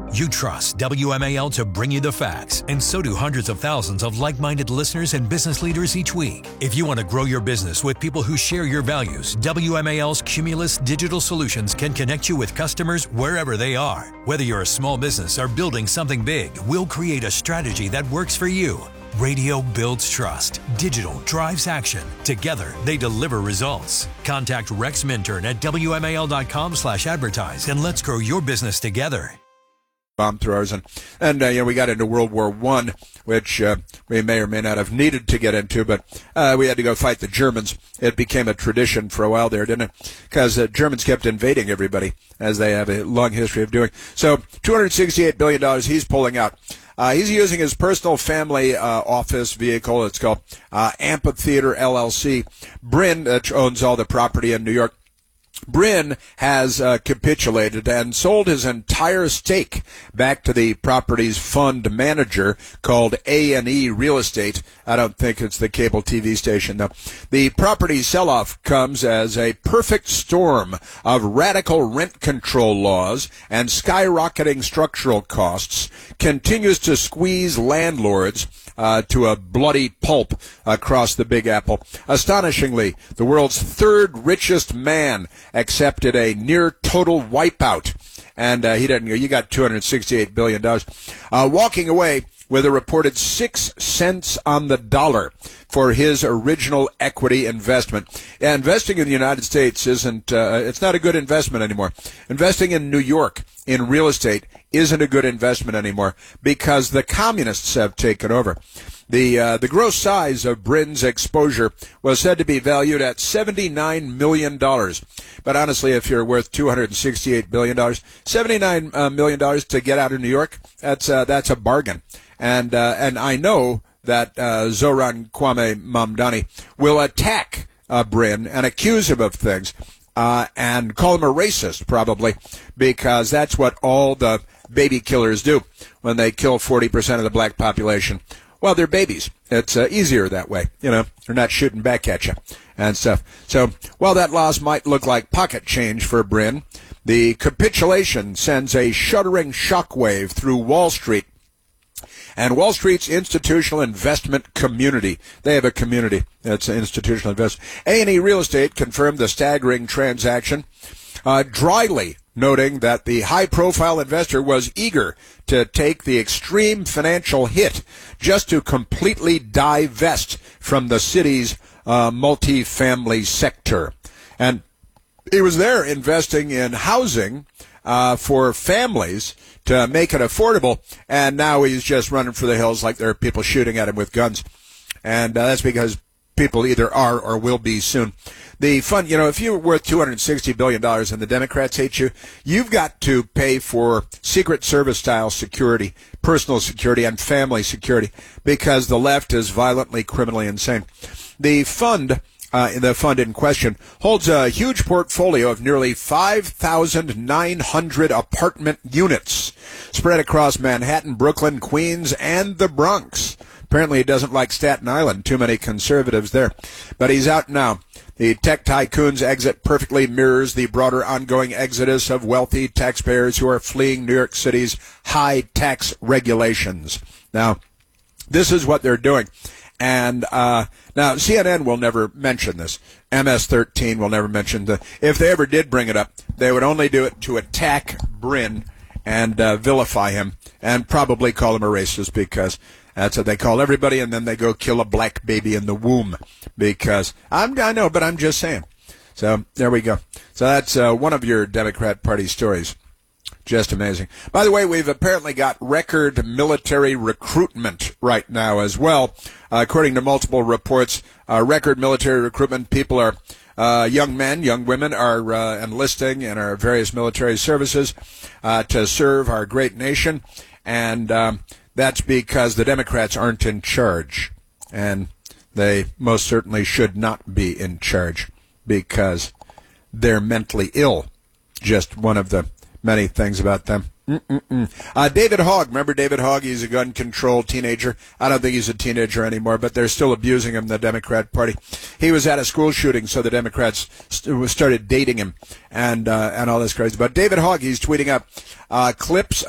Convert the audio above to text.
You trust WMAL to bring you the facts, and so do hundreds of thousands of like-minded listeners and business leaders each week. If you want to grow your business with people who share your values, WMAL's Cumulus Digital Solutions can connect you with customers wherever they are. Whether you're a small business or building something big, we'll create a strategy that works for you. Radio builds trust. Digital drives action. Together, they deliver results. Contact Rex Minturn at WMAL.com/advertise and let's grow your business together. Bomb throwers, and we got into World War I, which we may or may not have needed to get into, but we had to go fight the Germans. It became a tradition for a while there, didn't it? Because the Germans kept invading everybody, as they have a long history of doing. So $268 billion he's pulling out. He's using his personal family office vehicle. It's called Amphitheater LLC. Brin, which owns all the property in New York, Brin has capitulated and sold his entire stake back to the property's fund manager called A&E Real Estate. I don't think it's the cable TV station, though. The property sell-off comes as a perfect storm of radical rent control laws and skyrocketing structural costs continues to squeeze landlords to a bloody pulp across the Big Apple. Astonishingly, the world's third richest man accepted a near total wipeout. And he didn't go, you got $268 billion. Walking away with a reported 6 cents on the dollar for his original equity investment. Investing in the United States isn't, it's not a good investment anymore. Investing in New York in real estate isn't a good investment anymore because the communists have taken over. The gross size of Brin's exposure was said to be valued at $79 million. But honestly, if you're worth $268 billion, $79 million to get out of New York, that's a bargain. And I know that Zoran Kwame Mamdani will attack Brin and accuse him of things and call him a racist, probably, because that's what all the baby killers do when they kill 40% of the black population. Well, they're babies. It's easier that way. You know, they're not shooting back at you and stuff. So while that loss might look like pocket change for Brin, the capitulation sends a shuddering shockwave through Wall Street. And Wall Street's institutional investment community. They have a community. It's an institutional investment. A&E Real Estate confirmed the staggering transaction, dryly noting that the high-profile investor was eager to take the extreme financial hit just to completely divest from the city's multifamily sector. And he was there investing in housing for families to make it affordable, and now he's just running for the hills like there are people shooting at him with guns. And that's because people either are or will be soon. The fund, you know, if you're worth $260 billion and the Democrats hate you, you've got to pay for Secret Service-style security, personal security, and family security because the left is violently, criminally insane. The fund in question holds a huge portfolio of nearly 5,900 apartment units spread across Manhattan, Brooklyn, Queens, and the Bronx. Apparently he doesn't like Staten Island. Too many conservatives there. But he's out now. The tech tycoon's exit perfectly mirrors the broader ongoing exodus of wealthy taxpayers who are fleeing New York City's high tax regulations. Now, this is what they're doing. And now CNN will never mention this. MS-13 will never mention the. If they ever did bring it up, they would only do it to attack Brin and vilify him and probably call him a racist because that's what they call everybody, and then they go kill a black baby in the womb because I know, but I'm just saying. So there we go. So that's one of your Democrat Party stories. Just amazing. By the way, we've apparently got record military recruitment right now as well. According to multiple reports, record military recruitment. People are, young men, young women are enlisting in our various military services to serve our great nation. And that's because the Democrats aren't in charge. And they most certainly should not be in charge because they're mentally ill. Just one of the many things about them. David Hogg, remember David Hogg? He's a gun control teenager. I don't think he's a teenager anymore, but they're still abusing him, the Democrat Party. He was at a school shooting, so the Democrats started dating him and all this crazy. But David Hogg, he's tweeting up clips